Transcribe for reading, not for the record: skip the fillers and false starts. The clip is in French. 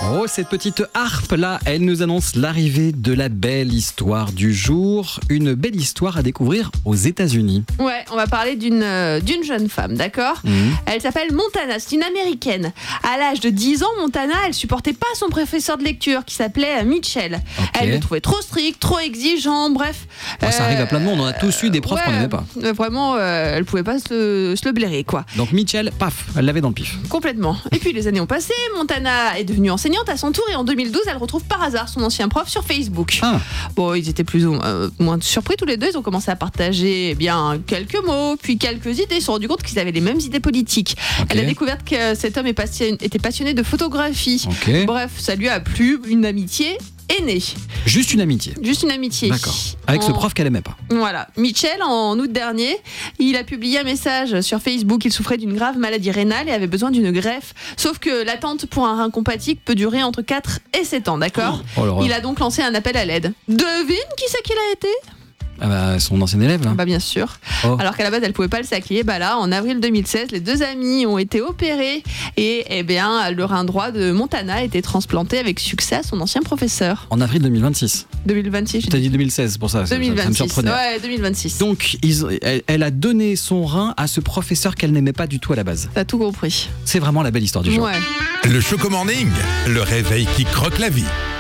Oh, cette petite harpe là, elle nous annonce l'arrivée de la belle histoire du jour. Une belle histoire à découvrir aux États-Unis. Ouais, on va parler d'une jeune femme, d'accord ? Elle s'appelle Montana, c'est une américaine. À l'âge de 10 ans, Montana, elle supportait pas son professeur de lecture qui s'appelait Mitchell. Ok. Elle le trouvait trop strict, trop exigeant, bref. Ça arrive à plein de monde, on a tous eu des profs qu'on n'aimait pas. Vraiment, elle pouvait pas se le blairer, quoi. Donc Mitchell, paf, elle l'avait dans le pif. Complètement. Et puis les années ont passé, Montana est devenue enseignante à son tour et en 2012, elle retrouve par hasard son ancien prof sur Facebook. Ah. Bon, ils étaient plus ou moins surpris tous les deux, ils ont commencé à partager bien quelques mots, puis quelques idées, ils se sont rendus compte qu'ils avaient les mêmes idées politiques. Ok. Elle a découvert que cet homme était passionné de photographie. Ok. Bref, ça lui a plu, une amitié est née. Juste une amitié. Juste une amitié. D'accord. Avec ce prof qu'elle aimait pas. Voilà. Mitchell, en août dernier, il a publié un message sur Facebook. Il souffrait d'une grave maladie rénale et avait besoin d'une greffe. Sauf que l'attente pour un rein compatible peut durer entre 4 et 7 ans, d'accord ? Oh, l'horreur. Il a donc lancé un appel à l'aide. Devine qui c'est qu'il a été ? Ah bah, son ancien élève là. Bah bien sûr. Oh. Alors qu'à la base elle pouvait pas le saquer. Bah là, en avril 2016, les deux amis ont été opérés et le rein droit de Montana a été transplanté avec succès à son ancien professeur. En avril 2026. 2026. Tu t'as dit 2016 pour ça. Ça me 2026. surprenait. Ouais, 2026. Donc, elle a donné son rein à ce professeur qu'elle n'aimait pas du tout à la base. T'as tout compris. C'est vraiment la belle histoire du jour. Ouais. Le Choco Morning, le réveil qui croque la vie.